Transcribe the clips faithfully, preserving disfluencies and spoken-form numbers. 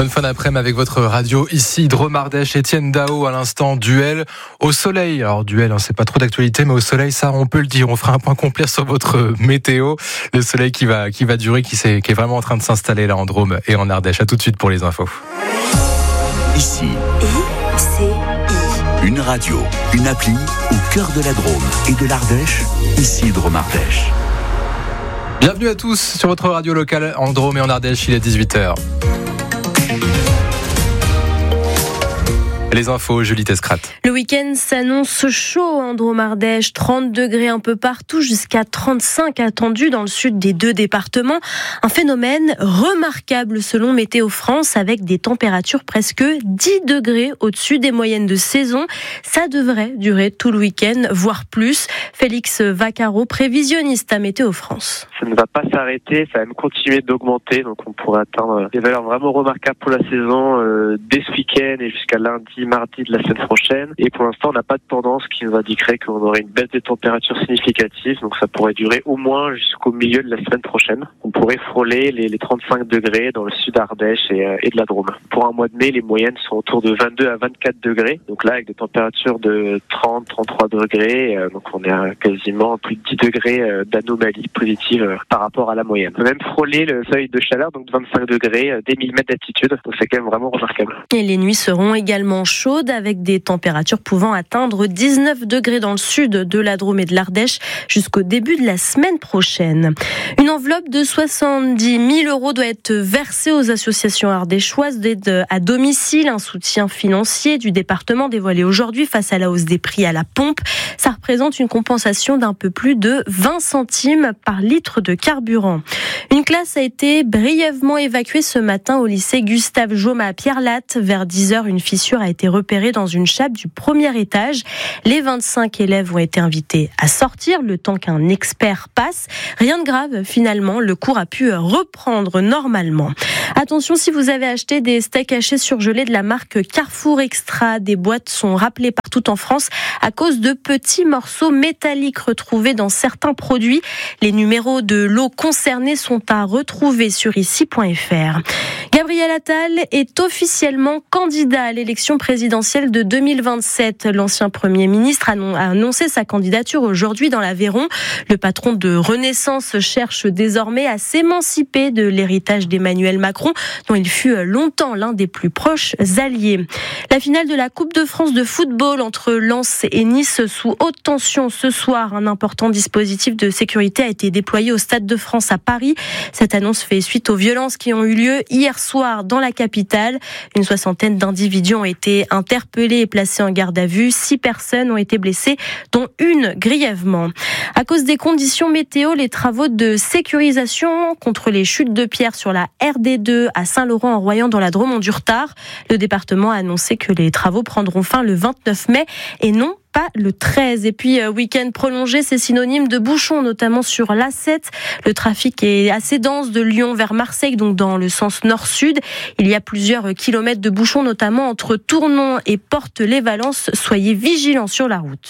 Bonne fin d'après-midi avec votre radio ici, Drôme Ardèche, Étienne Dao à l'instant, duel au soleil. Alors duel, hein, c'est pas trop d'actualité, mais au soleil, ça on peut le dire. On fera un point complet sur votre météo. Le soleil qui va, qui va durer, qui, s'est, qui est vraiment en train de s'installer là en Drôme et en Ardèche. À tout de suite pour les infos. Ici, I C I. Une radio, une appli au cœur de la Drôme et de l'Ardèche. Ici, Drôme Ardèche. Bienvenue à tous sur votre radio locale en Drôme et en Ardèche, il est dix-huit heures. Les infos, Julie Tescrat. Le week-end s'annonce chaud en Drôme-Ardèche, trente degrés un peu partout, jusqu'à trente-cinq attendus dans le sud des deux départements. Un phénomène remarquable selon Météo France, avec des températures presque dix degrés au-dessus des moyennes de saison. Ça devrait durer tout le week-end, voire plus. Félix Vaccaro, prévisionniste à Météo France. Ça ne va pas s'arrêter, ça va même continuer d'augmenter, donc on pourrait atteindre des valeurs vraiment remarquables pour la saison euh, dès ce week-end et jusqu'à lundi, mardi de la semaine prochaine. Et pour l'instant, on n'a pas de tendance qui nous indiquerait qu'on aurait une baisse des températures significative, donc ça pourrait durer au moins jusqu'au milieu de la semaine prochaine. On pourrait frôler les, les trente-cinq degrés dans le sud Ardèche et, euh, et de la Drôme. Pour un mois de mai, les moyennes sont autour de vingt-deux à vingt-quatre degrés, donc là avec des températures de trente à trente-trois degrés, euh, donc on est à quasiment plus de dix degrés euh, d'anomalie positive euh, par rapport à la moyenne. On peut même frôler le seuil de chaleur, donc de vingt-cinq degrés, euh, des mille mètres d'altitude, donc c'est quand même vraiment remarquable. Et les nuits seront également chaudes, avec des températures pouvant atteindre dix-neuf degrés dans le sud de la Drôme et de l'Ardèche jusqu'au début de la semaine prochaine. Une enveloppe de soixante-dix mille euros doit être versée aux associations ardéchoises d'aide à domicile, un soutien financier du département dévoilé aujourd'hui face à la hausse des prix à la pompe. Ça représente une compensation d'un peu plus de vingt centimes par litre de carburant. Une classe a été brièvement évacuée ce matin au lycée Gustave Jaume à Pierrelatte. Vers dix heures, une fissure a été repérée dans une chape du premier étage. Les vingt-cinq élèves ont été invités à sortir le temps qu'un expert passe. Rien de grave finalement, le cours a pu reprendre normalement. Attention, si vous avez acheté des steaks hachés surgelés de la marque Carrefour Extra, des boîtes sont rappelées partout en France à cause de petits morceaux métalliques retrouvés dans certains produits. Les numéros de lots concernés sont à retrouver sur ici point f r. Gabriel Attal est officiellement candidat à l'élection présidentielle de deux mille vingt-sept. L'ancien Premier ministre a annoncé sa candidature aujourd'hui dans l'Aveyron. Le patron de Renaissance cherche désormais à s'émanciper de l'héritage d'Emmanuel Macron, dont il fut longtemps l'un des plus proches alliés. La finale de la Coupe de France de football entre Lens et Nice sous haute tension ce soir. Un important dispositif de sécurité a été déployé au Stade de France à Paris. Cette annonce fait suite aux violences qui ont eu lieu hier soir dans la capitale. Une soixantaine d'individus ont été interpellés et placés en garde à vue. Six personnes ont été blessées, dont une grièvement. À cause des conditions météo, les travaux de sécurisation contre les chutes de pierres sur la R D deux à Saint-Laurent-en-Royan dans la Drôme ont du retard. Le département a annoncé que les travaux prendront fin le vingt-neuf mai et non pas le treize. Et puis, week-end prolongé, c'est synonyme de bouchons, notamment sur l'A sept. Le trafic est assez dense de Lyon vers Marseille, donc dans le sens nord-sud. Il y a plusieurs kilomètres de bouchons, notamment entre Tournon et Porte-les-Valences. Soyez vigilants sur la route.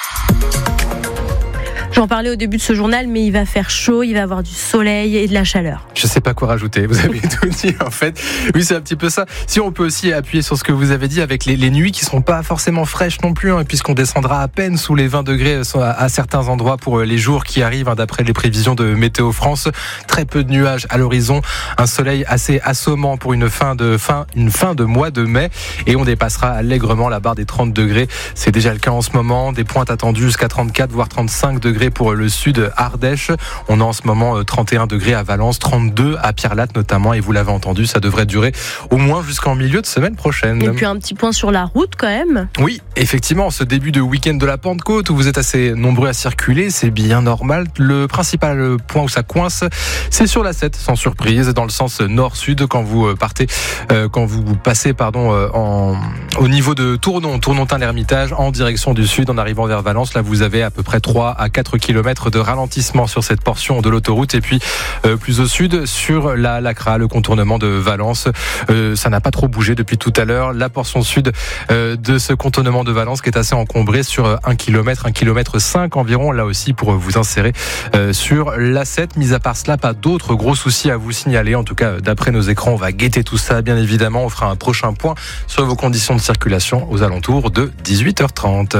J'en parlais au début de ce journal, mais il va faire chaud, il va avoir du soleil et de la chaleur. Je sais pas quoi rajouter, vous avez tout dit en fait. Oui, c'est un petit peu ça. Si on peut aussi appuyer sur ce que vous avez dit avec les, les nuits qui seront pas forcément fraîches non plus, hein, puisqu'on descendra à peine sous les vingt degrés à, à certains endroits pour les jours qui arrivent, hein, d'après les prévisions de Météo France. Très peu de nuages à l'horizon, un soleil assez assommant pour une fin de fin, une fin de mois de mai, et on dépassera allègrement la barre des trente degrés. C'est déjà le cas en ce moment. Des pointes attendues jusqu'à trente-quatre voire trente-cinq degrés pour le sud Ardèche. On a en ce moment trente et un degrés à Valence, trente-deux à Pierrelatte notamment, et vous l'avez entendu, ça devrait durer au moins jusqu'en milieu de semaine prochaine. Et puis un petit point sur la route quand même. Oui, effectivement, ce début de week-end de la Pentecôte où vous êtes assez nombreux à circuler, c'est bien normal. Le principal point où ça coince, c'est sur l'A sept, sans surprise, dans le sens nord-sud, quand vous partez, euh, quand vous passez, pardon, euh, en, au niveau de Tournon, Tournontin-l'Hermitage, en direction du sud, en arrivant vers Valence. Là, vous avez à peu près trois à quatre quatre kilomètres de ralentissement sur cette portion de l'autoroute. Et puis euh, plus au sud, sur la Lacra, le contournement de Valence, euh, ça n'a pas trop bougé depuis tout à l'heure. La portion sud euh, de ce contournement de Valence qui est assez encombrée sur un kilomètre, un kilomètre cinq environ, là aussi pour vous insérer euh, sur l'A sept. Mis à part cela, pas d'autres gros soucis à vous signaler. En tout cas, d'après nos écrans, on va guetter tout ça, bien évidemment. On fera un prochain point sur vos conditions de circulation aux alentours de dix-huit heures trente.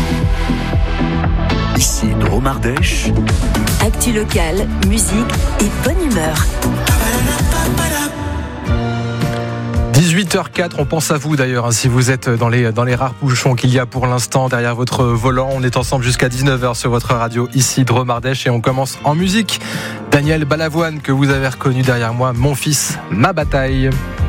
Ici Drôme Ardèche. Actu locale, musique et bonne humeur. dix-huit heures quatre, on pense à vous d'ailleurs, hein, si vous êtes dans les, dans les rares bouchons qu'il y a pour l'instant derrière votre volant. On est ensemble jusqu'à dix-neuf heures sur votre radio, ici Drôme Ardèche, et on commence en musique. Daniel Balavoine, que vous avez reconnu derrière moi, Mon fils, ma bataille.